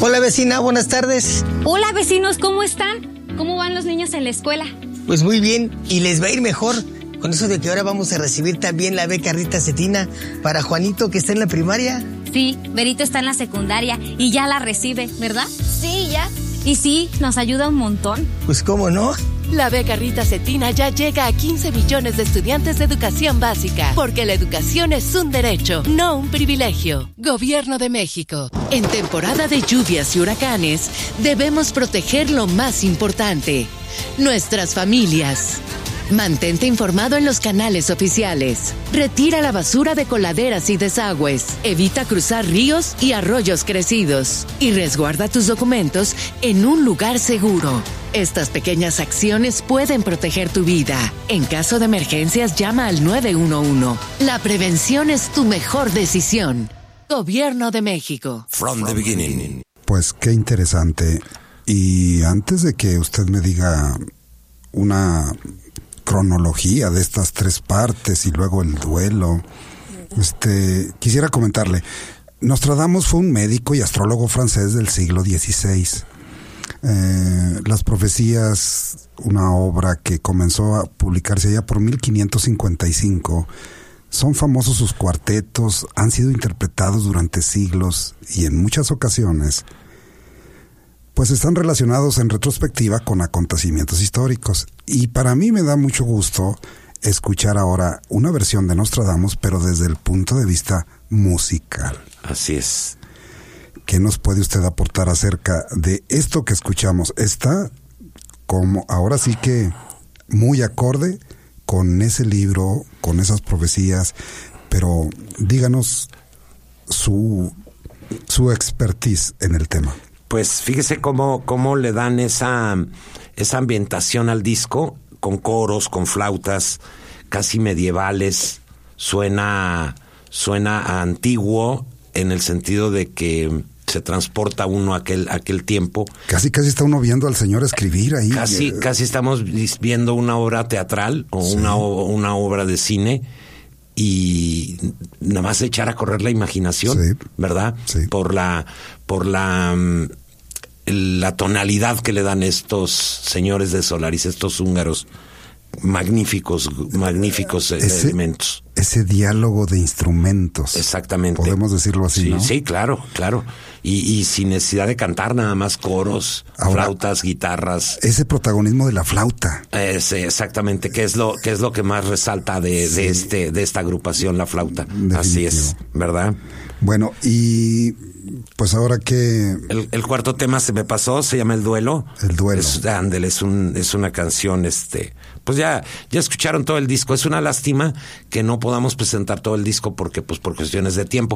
Hola vecina, buenas tardes. Hola vecinos, ¿cómo están? ¿Cómo van los niños en la escuela? Pues muy bien, y les va a ir mejor con eso de que ahora vamos a recibir también la beca Rita Cetina para Juanito, que está en la primaria. Sí, Berito está en la secundaria y ya la recibe, ¿verdad? Sí, ya. Y sí, nos ayuda un montón. Pues cómo no. La beca Rita Cetina ya llega a 15 millones de estudiantes de educación básica, porque la educación es un derecho, no un privilegio. Gobierno de México. En temporada de lluvias y huracanes, debemos proteger lo más importante: nuestras familias. Mantente informado en los canales oficiales. Retira la basura de coladeras y desagües. Evita cruzar ríos y arroyos crecidos. Y resguarda tus documentos en un lugar seguro. Estas pequeñas acciones pueden proteger tu vida. En caso de emergencias, llama al 911. La prevención es tu mejor decisión. Gobierno de México. From the beginning. Pues qué interesante. Y antes de que usted me diga una cronología de estas tres partes y luego el duelo, quisiera comentarle. Nostradamus fue un médico y astrólogo francés del siglo XVI. Las profecías, una obra que comenzó a publicarse allá por 1555, son famosos sus cuartetos, han sido interpretados durante siglos y en muchas ocasiones pues están relacionados en retrospectiva con acontecimientos históricos. Y para mí me da mucho gusto escuchar ahora una versión de Nostradamus, pero desde el punto de vista musical. Así es. ¿Qué nos puede usted aportar acerca de esto que escuchamos? Está como ahora sí que muy acorde con ese libro, con esas profecías, pero díganos su expertise en el tema. Pues fíjese cómo le dan esa ambientación al disco, con coros, con flautas casi medievales. Suena antiguo en el sentido de que se transporta uno a aquel tiempo. Casi está uno viendo al señor escribir ahí. Casi estamos viendo una obra teatral o sí, una obra de cine, y nada más echar a correr la imaginación, sí, ¿verdad? Sí. Por la tonalidad que le dan estos señores de Solaris, estos húngaros, magníficos elementos. Ese diálogo de instrumentos. Exactamente. Podemos decirlo así, sí, ¿no? Sí, claro. Y sin necesidad de cantar, nada más coros, ahora, flautas, guitarras. Ese protagonismo de la flauta. Exactamente, que es lo que más resalta de esta agrupación, la flauta. Definitivo. Así es, ¿verdad? Bueno, y pues ahora que... El cuarto tema se me pasó, se llama El Duelo. El Duelo. Es una canción, pues ya escucharon todo el disco. Es una lástima que no podamos presentar todo el disco porque, pues, por cuestiones de tiempo.